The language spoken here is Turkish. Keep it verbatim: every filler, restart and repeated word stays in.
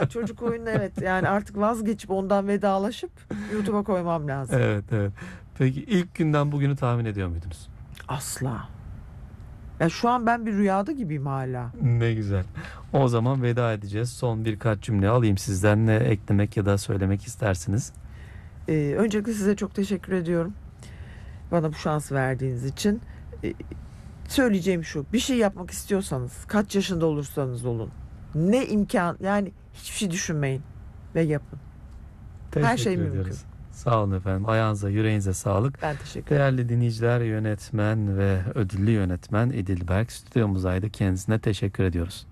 Valla çocuk oyunu, evet, yani artık vazgeçip ondan vedalaşıp YouTube'a koymam lazım. Evet, evet. Peki ilk günden bugünü tahmin ediyor muydunuz? Asla. Ya şu an ben bir rüyada gibiyim hala. Ne güzel. O zaman veda edeceğiz. Son birkaç cümle alayım sizden. Ne eklemek ya da söylemek istersiniz? Ee, öncelikle size çok teşekkür ediyorum. Bana bu şansı verdiğiniz için. Ee, söyleyeceğim şu: bir şey yapmak istiyorsanız, kaç yaşında olursanız olun, ne imkan, yani hiçbir şey düşünmeyin ve yapın. Her şey Teşekkür mümkün. ediyoruz. Sağ olun efendim. Ayağınıza, yüreğinize sağlık. Ben teşekkür ederim. Değerli dinleyiciler, yönetmen ve ödüllü yönetmen İdil Berk stüdyomuzdaydı. Kendisine teşekkür ediyoruz.